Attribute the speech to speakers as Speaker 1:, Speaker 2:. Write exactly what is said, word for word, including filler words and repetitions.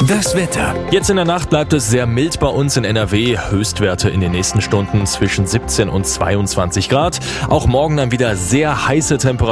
Speaker 1: Das Wetter.
Speaker 2: Jetzt in der Nacht bleibt es sehr mild bei uns in N R W. Höchstwerte in den nächsten Stunden zwischen siebzehn und zweiundzwanzig Grad. Auch morgen dann wieder sehr heiße Temperaturen.